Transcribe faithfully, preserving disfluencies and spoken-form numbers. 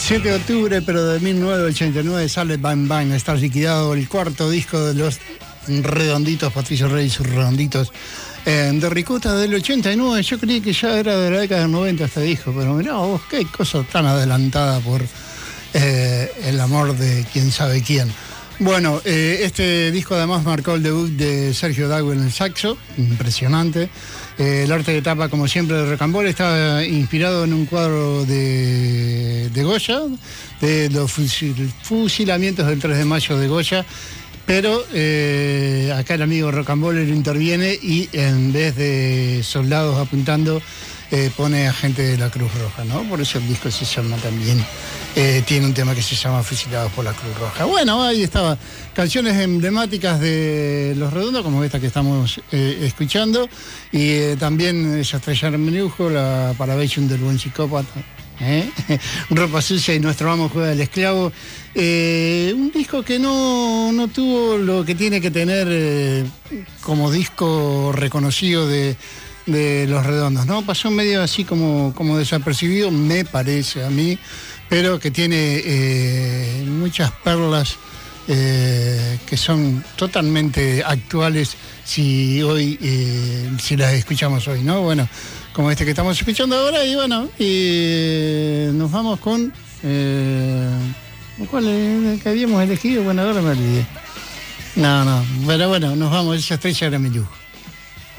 siete de octubre, pero de mil novecientos ochenta y nueve sale Bang Bang. Está liquidado el cuarto disco de los Redonditos, Patricio Rey y sus Redonditos. Eh, de Ricota del ochenta y nueve, yo creí que ya era de la década del noventa este disco, pero mirá vos, qué cosa tan adelantada por eh, el amor de quién sabe quién. Bueno, eh, este disco además marcó el debut de Sergio Dago en el saxo, impresionante. Eh, el arte de tapa, como siempre, de Rocambole está inspirado en un cuadro de, de Goya, de los fusil, fusilamientos del tres de mayo de Goya, pero eh, acá el amigo Rocambole lo interviene y en vez de soldados apuntando, eh, pone a gente de la Cruz Roja, ¿no? Por eso el disco se llama también, eh, tiene un tema que se llama Fusilados por la Cruz Roja. Bueno, ahí estaba, canciones emblemáticas de Los Redondos, como esta que estamos eh, escuchando, y eh, también esa Estrella Armenujo, la Parabellum del Buen Psicópata, ¿eh? Ropa Sucia y Nuestro Amo Juega el Esclavo. Eh, un disco que no, no tuvo lo que tiene que tener eh, como disco reconocido de, de Los Redondos, ¿no? Pasó medio así como, como desapercibido, me parece a mí, pero que tiene eh, muchas perlas eh, que son totalmente actuales si hoy eh, si las escuchamos hoy, ¿no? Bueno, como este que estamos escuchando ahora, y bueno, y nos vamos con eh, ¿cuál es el que habíamos elegido? Bueno, ahora me olvidé. No, no, pero bueno, nos vamos, esa Estrella era mi lujo.